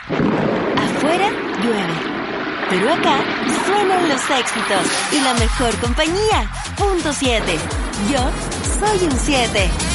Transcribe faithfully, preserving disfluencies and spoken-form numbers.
Afuera llueve, pero acá suenan los éxitos y la mejor compañía. Punto siete. Yo soy un siete.